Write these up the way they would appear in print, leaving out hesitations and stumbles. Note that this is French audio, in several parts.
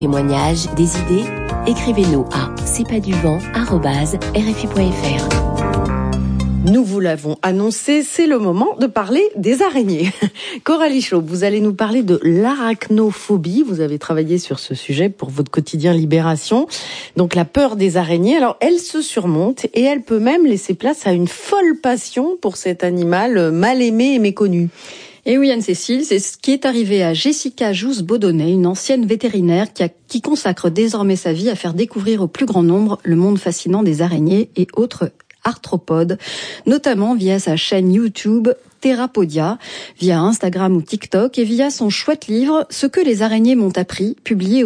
Témoignages, des idées, écrivez-nous à cpasduvent@rfi.fr. Nous vous l'avons annoncé, c'est le moment de parler des araignées. Coralie Chaud, vous allez nous parler de l'arachnophobie. Vous avez travaillé sur ce sujet pour votre quotidien Libération. Donc la peur des araignées, alors elle se surmonte et elle peut même laisser place à une folle passion pour cet animal mal aimé et méconnu. Et oui, Anne-Cécile, c'est ce qui est arrivé à Jessica Jousse-Baudonnet, une ancienne vétérinaire qui consacre désormais sa vie à faire découvrir au plus grand nombre le monde fascinant des araignées et autres arthropodes, notamment via sa chaîne YouTube Therapodia, via Instagram ou TikTok et via son chouette livre « Ce que les araignées m'ont appris », publié aux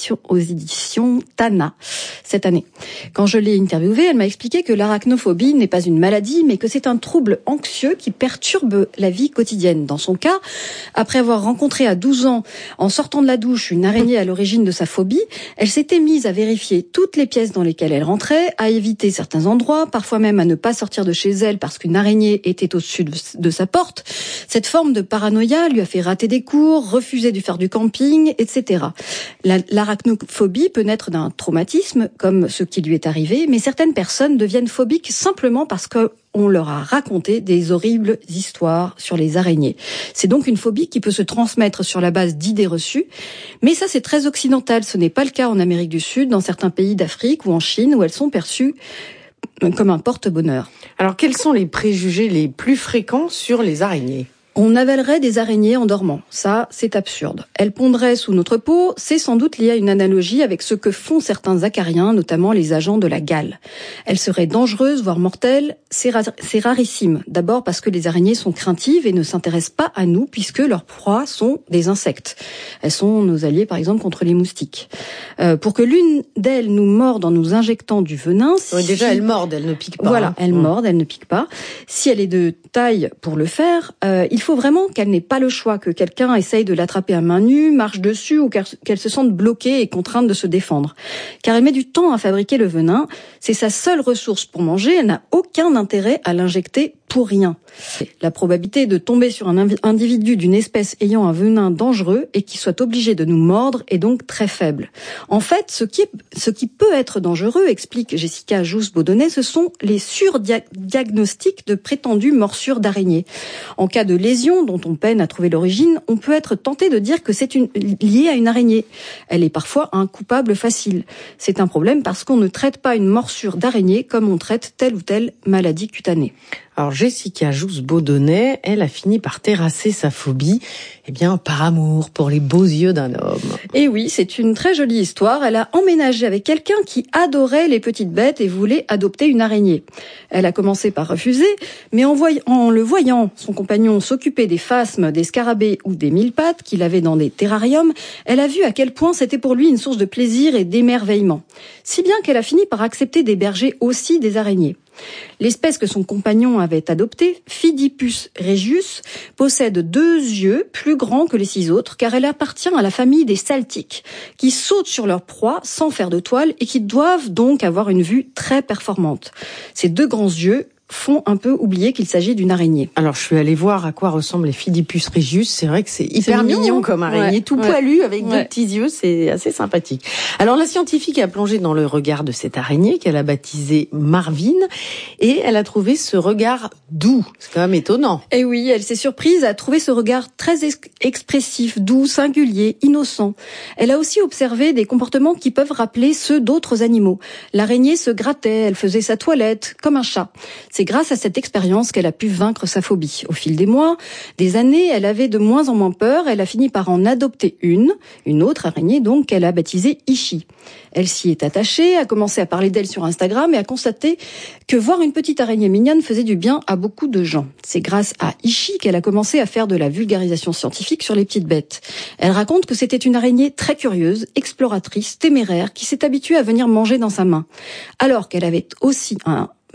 éditions Tana cette année. Quand je l'ai interviewée, elle m'a expliqué que l'arachnophobie n'est pas une maladie, mais que c'est un trouble anxieux qui perturbe la vie quotidienne. Dans son cas, après avoir rencontré à 12 ans, en sortant de la douche, une araignée à l'origine de sa phobie, elle s'était mise à vérifier toutes les pièces dans lesquelles elle rentrait, à éviter certains endroits, parfois même à ne pas sortir de chez elle parce qu'une araignée était au-dessus de sa porte. Cette forme de paranoïa lui a fait rater des cours, refuser de faire du camping, etc. L'arachnophobie peut naître d'un traumatisme, comme ce qui lui est arrivé, mais certaines personnes deviennent phobiques simplement parce qu'on leur a raconté des horribles histoires sur les araignées. C'est donc une phobie qui peut se transmettre sur la base d'idées reçues, mais ça c'est très occidental, ce n'est pas le cas en Amérique du Sud, dans certains pays d'Afrique ou en Chine où elles sont perçues comme un porte-bonheur. Alors, quels sont les préjugés les plus fréquents sur les araignées ? On avalerait des araignées en dormant. Ça, c'est absurde. Elles pondraient sous notre peau. C'est sans doute lié à une analogie avec ce que font certains acariens, notamment les agents de la gale. Elles seraient dangereuses, voire mortelles. C'est rarissime. D'abord parce que les araignées sont craintives et ne s'intéressent pas à nous puisque leurs proies sont des insectes. Elles sont nos alliés, par exemple, contre les moustiques. Pour que l'une d'elles nous morde en nous injectant du venin... Oui, déjà, elles mordent, elles ne piquent pas. Voilà, elles mordent, elles ne piquent pas. Si elle est de taille pour le faire, il faut vraiment qu'elle n'ait pas le choix, que quelqu'un essaye de l'attraper à main nue, marche dessus ou qu'elle se sente bloquée et contrainte de se défendre. Car elle met du temps à fabriquer le venin, c'est sa seule ressource pour manger, elle n'a aucun intérêt à l'injecter pour rien. La probabilité de tomber sur un individu d'une espèce ayant un venin dangereux et qui soit obligé de nous mordre est donc très faible. En fait, ce qui peut être dangereux, explique Jessica Jousse-Baudonnet, ce sont les surdiagnostics de prétendues morsures d'araignées. En cas de lésion dont on peine à trouver l'origine, on peut être tenté de dire que c'est lié à une araignée. Elle est parfois un coupable facile. C'est un problème parce qu'on ne traite pas une morsure d'araignée comme on traite telle ou telle maladie cutanée. Alors Jessica Jousse-Baudonnet, elle a fini par terrasser sa phobie, par amour pour les beaux yeux d'un homme. Et oui, c'est une très jolie histoire. Elle a emménagé avec quelqu'un qui adorait les petites bêtes et voulait adopter une araignée. Elle a commencé par refuser, mais en le voyant, son compagnon s'occuper des phasmes, des scarabées ou des mille-pattes qu'il avait dans des terrariums, elle a vu à quel point c'était pour lui une source de plaisir et d'émerveillement. Si bien qu'elle a fini par accepter d'héberger aussi des araignées. L'espèce que son compagnon avait adoptée, Pheidipus regius, possède 2 yeux plus grands que les 6 autres car elle appartient à la famille des saltiques qui sautent sur leur proie sans faire de toile et qui doivent donc avoir une vue très performante. Ces 2 grands yeux font un peu oublier qu'il s'agit d'une araignée. Alors, je suis allée voir à quoi ressemblent les Pheidipus regius. C'est vrai que c'est hyper mignon comme araignée, tout poilu avec 2 petits yeux. C'est assez sympathique. Alors, la scientifique a plongé dans le regard de cette araignée qu'elle a baptisée Marvin et elle a trouvé ce regard doux. C'est quand même étonnant. Et oui, elle s'est surprise à trouver ce regard très expressif, doux, singulier, innocent. Elle a aussi observé des comportements qui peuvent rappeler ceux d'autres animaux. L'araignée se grattait, elle faisait sa toilette, comme un chat. C'est grâce à cette expérience qu'elle a pu vaincre sa phobie. Au fil des mois, des années, elle avait de moins en moins peur. Elle a fini par en adopter une autre araignée donc qu'elle a baptisée Ishi. Elle s'y est attachée, a commencé à parler d'elle sur Instagram et a constaté que voir une petite araignée mignonne faisait du bien à beaucoup de gens. C'est grâce à Ishi qu'elle a commencé à faire de la vulgarisation scientifique sur les petites bêtes. Elle raconte que c'était une araignée très curieuse, exploratrice, téméraire, qui s'est habituée à venir manger dans sa main. Alors qu'elle avait aussi un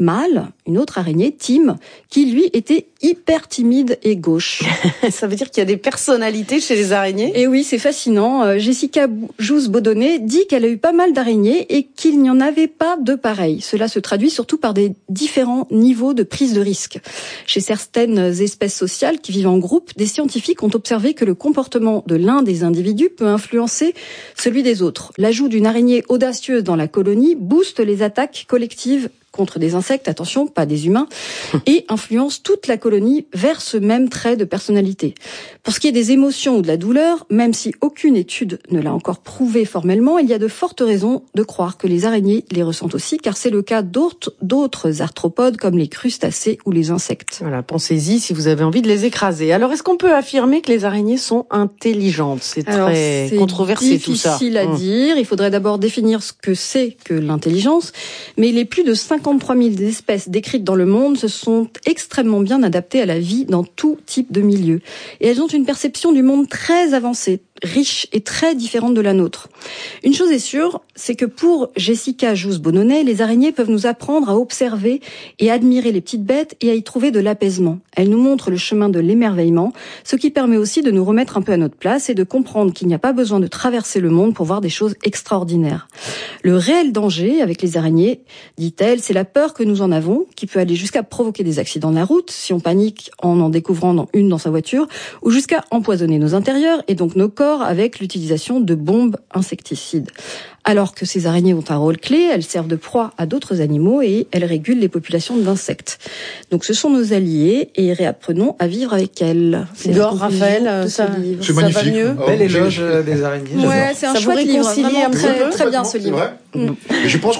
mâle, une autre araignée, Tim, qui lui était hyper timide et gauche. Ça veut dire qu'il y a des personnalités chez les araignées? Et oui, c'est fascinant. Jessica Jousse-Baudonnet dit qu'elle a eu pas mal d'araignées et qu'il n'y en avait pas de pareilles. Cela se traduit surtout par des différents niveaux de prise de risque. Chez certaines espèces sociales qui vivent en groupe, des scientifiques ont observé que le comportement de l'un des individus peut influencer celui des autres. L'ajout d'une araignée audacieuse dans la colonie booste les attaques collectives contre des insectes, attention, pas des humains, et influence toute la colonie vers ce même trait de personnalité. Pour ce qui est des émotions ou de la douleur, même si aucune étude ne l'a encore prouvé formellement, il y a de fortes raisons de croire que les araignées les ressentent aussi, car c'est le cas d'autres arthropodes comme les crustacés ou les insectes. Voilà, pensez-y si vous avez envie de les écraser. Alors, est-ce qu'on peut affirmer que les araignées sont intelligentes? C'est très controversé tout ça. C'est difficile à dire. Il faudrait d'abord définir ce que c'est que l'intelligence, mais les plus de 53 000 espèces décrites dans le monde se sont extrêmement bien adaptées à la vie dans tout type de milieu. Et elles ont une perception du monde très avancée, riche et très différente de la nôtre. Une chose est sûre, c'est que pour Jessica Jousse-Baudonnet, les araignées peuvent nous apprendre à observer et admirer les petites bêtes et à y trouver de l'apaisement. Elles nous montrent le chemin de l'émerveillement, ce qui permet aussi de nous remettre un peu à notre place et de comprendre qu'il n'y a pas besoin de traverser le monde pour voir des choses extraordinaires. Le réel danger avec les araignées, dit-elle, c'est la peur que nous en avons, qui peut aller jusqu'à provoquer des accidents de la route, si on panique en découvrant une dans sa voiture, ou jusqu'à empoisonner nos intérieurs et donc nos corps avec l'utilisation de bombes insecticides. Alors que ces araignées ont un rôle clé, elles servent de proie à d'autres animaux et elles régulent les populations d'insectes. Donc ce sont nos alliés et réapprenons à vivre avec elles. Igor, Raphaël, c'est ça magnifique. Va mieux. Bel éloge des araignées. Ouais, c'est un chouette livre, vraiment très bien ce livre. Je pense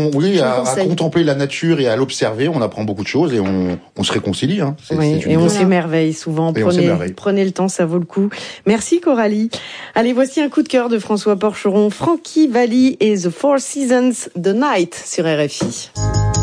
à contempler la nature et à l'observer, on apprend beaucoup de choses et on se réconcilie. Hein. Et on s'émerveille souvent. Prenez le temps, ça vaut le coup. Merci Coralie. Allez, voici un coup de cœur de François Porcheron, Frankie Valli et The Four Seasons, The Night sur RFI.